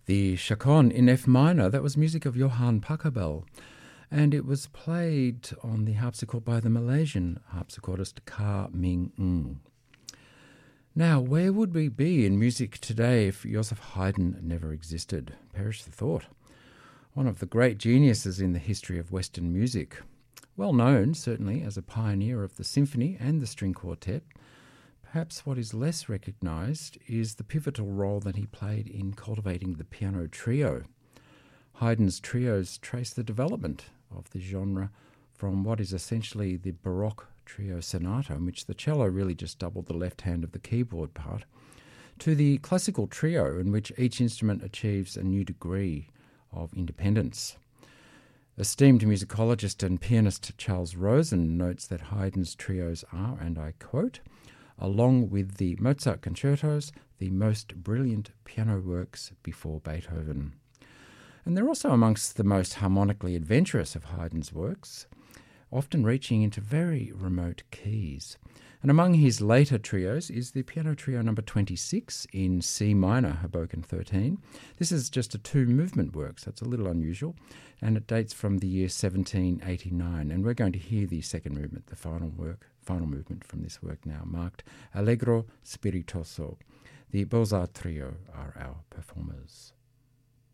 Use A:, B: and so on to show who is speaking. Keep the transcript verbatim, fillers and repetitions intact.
A: The Chaconne in F minor, that was music of Johann Pachelbel, and it was played on the harpsichord by the Malaysian harpsichordist Ka Ming Ng. Now, where would we be in music today if Joseph Haydn never existed? Perish the thought. One of the great geniuses in the history of Western music, well known certainly as a pioneer of the symphony and the string quartet. Perhaps what is less recognised is the pivotal role that he played in cultivating the piano trio. Haydn's trios trace the development of the genre from what is essentially the Baroque trio sonata, in which the cello really just doubled the left hand of the keyboard part, to the classical trio, in which each instrument achieves a new degree of independence. Esteemed musicologist and pianist Charles Rosen notes that Haydn's trios are, and I quote, along with the Mozart concertos, the most brilliant piano works before Beethoven. And they're also amongst the most harmonically adventurous of Haydn's works, often reaching into very remote keys. And among his later trios is the piano trio number twenty-six in C minor, Hoboken thirteen. This is just a two-movement work, so it's a little unusual, and it dates from the year seventeen eighty-nine. And we're going to hear the second movement, the final work, final movement from this work now, marked Allegro Spiritoso. The Beaux-Arts Trio are our performers.